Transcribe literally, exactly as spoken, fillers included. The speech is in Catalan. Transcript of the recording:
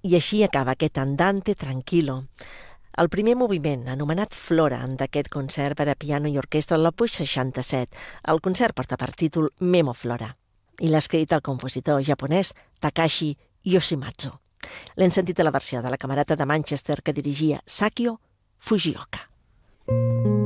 I així acaba aquest Andante tranquilo. El primer moviment, anomenat Flora, d'aquest concert per a piano i orquestra de l'Opus seixanta-set. El concert porta per títol Memo Flora i l'ha escrit el compositor japonès Takashi Yoshimatsu. L'hem sentit a la versió de la Camerata de Manchester que dirigia Sakio Fujioka.